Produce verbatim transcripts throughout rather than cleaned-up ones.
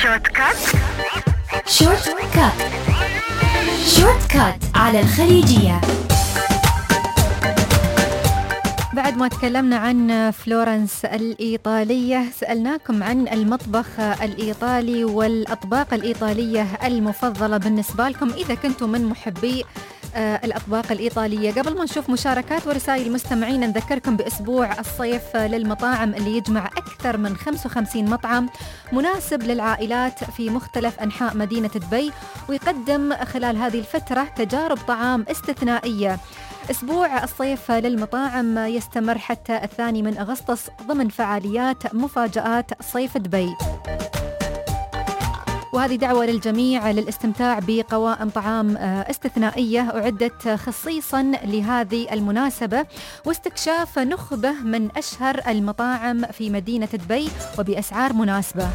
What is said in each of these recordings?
شورت كات. شورت كات شورت كات على الخليجية. بعد ما تكلمنا عن فلورنس الإيطالية، سألناكم عن المطبخ الإيطالي والأطباق الإيطالية المفضلة بالنسبة لكم إذا كنتم من محبي الأطباق الإيطالية. قبل ما نشوف مشاركات ورسائل المستمعين، نذكركم بأسبوع الصيف للمطاعم اللي يجمع أكثر من خمسة وخمسين مطعم مناسب للعائلات في مختلف أنحاء مدينة دبي، ويقدم خلال هذه الفترة تجارب طعام استثنائية. أسبوع الصيف للمطاعم يستمر حتى الثاني من أغسطس ضمن فعاليات مفاجآت صيف دبي، وهذه دعوة للجميع للاستمتاع بقوائم طعام استثنائية أعدت خصيصاً لهذه المناسبة، واستكشاف نخبة من أشهر المطاعم في مدينة دبي وبأسعار مناسبة.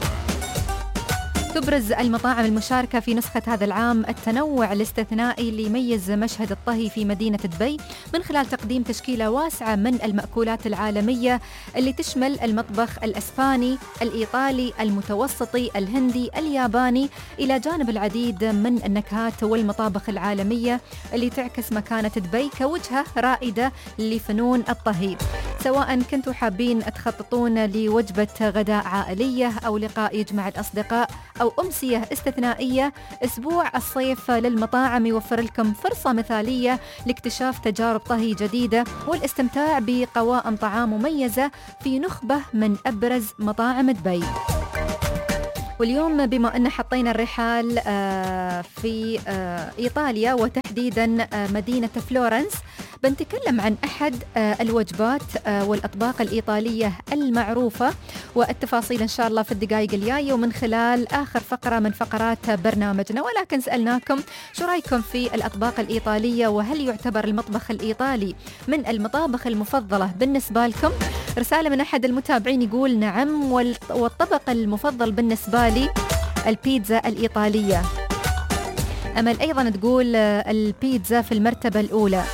تبرز المطاعم المشاركة في نسخة هذا العام التنوع الاستثنائي اللي يميز مشهد الطهي في مدينة دبي من خلال تقديم تشكيلة واسعة من المأكولات العالمية اللي تشمل المطبخ الأسباني، الإيطالي، المتوسطي، الهندي، الياباني، إلى جانب العديد من النكهات والمطابخ العالمية اللي تعكس مكانة دبي كوجهة رائدة لفنون الطهي. سواء كنتوا حابين تخططون لوجبة غداء عائلية أو لقاء يجمع الأصدقاء أو أمسية استثنائية، أسبوع الصيف للمطاعم يوفر لكم فرصة مثالية لاكتشاف تجارب طهي جديدة والاستمتاع بقوائم طعام مميزة في نخبة من أبرز مطاعم دبي. واليوم بما أن حطينا الرحال في إيطاليا وتحديدا مدينة فلورنس، بنتكلم عن أحد الوجبات والأطباق الإيطالية المعروفة والتفاصيل إن شاء الله في الدقائق الجاية ومن خلال آخر فقرة من فقرات برنامجنا. ولكن سألناكم شو رأيكم في الأطباق الإيطالية، وهل يعتبر المطبخ الإيطالي من المطابخ المفضلة بالنسبة لكم؟ رسالة من أحد المتابعين يقول نعم، والطبق المفضل بالنسبة لي البيتزا الإيطالية. أمل أيضا تقول البيتزا في المرتبة الأولى.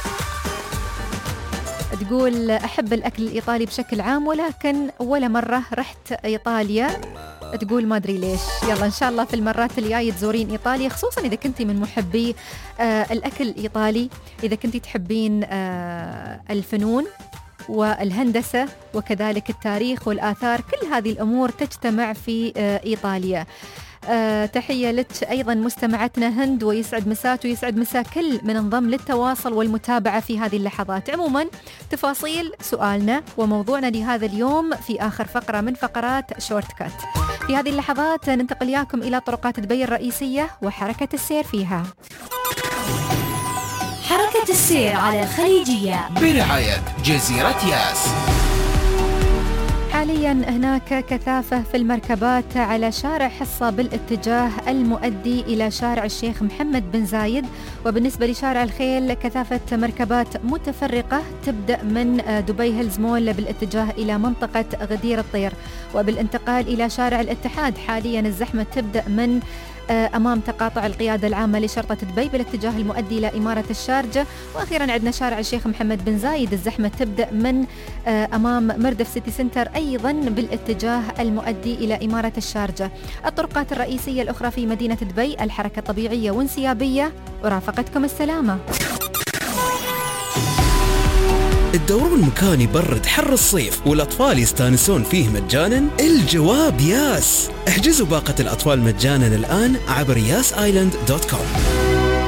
تقول أحب الأكل الإيطالي بشكل عام ولكن ولا مرة رحت إيطاليا. تقول ما أدري ليش. يلا إن شاء الله في المرات اللي جاية تزورين إيطاليا، خصوصا إذا كنتي من محبي آه الأكل الإيطالي، إذا كنتي تحبين آه الفنون والهندسة وكذلك التاريخ والآثار، كل هذه الأمور تجتمع في آه إيطاليا. أه تحية لك أيضا مستمعتنا هند، ويسعد مساك ويسعد مساك كل من انضم للتواصل والمتابعة في هذه اللحظات. عموما تفاصيل سؤالنا وموضوعنا لهذا اليوم في آخر فقرة من فقرات شورت كات. في هذه اللحظات ننتقل إياكم إلى طرقات دبي الرئيسية وحركة السير فيها. حركة السير على الخليجية برعاية جزيرة ياس. حاليا هناك كثافة في المركبات على شارع حصة بالاتجاه المؤدي إلى شارع الشيخ محمد بن زايد، وبالنسبة لشارع الخيل كثافة مركبات متفرقة تبدأ من دبي هيلز مول بالاتجاه إلى منطقة غدير الطير. وبالانتقال إلى شارع الاتحاد حاليا الزحمة تبدأ من أمام تقاطع القيادة العامة لشرطة دبي بالاتجاه المؤدي إلى إمارة الشارجة. وأخيرا عندنا شارع الشيخ محمد بن زايد، الزحمة تبدأ من أمام مردف سيتي سنتر أيضا بالاتجاه المؤدي إلى إمارة الشارجة. الطرقات الرئيسية الأخرى في مدينة دبي الحركة طبيعية وانسيابية، ورافقتكم السلامة. الدورون مكان يبرد حر الصيف والأطفال يستانسون فيه مجانا؟ الجواب ياس. احجزوا باقة الأطفال مجانا الآن عبر ياس آيلاند دوت كوم.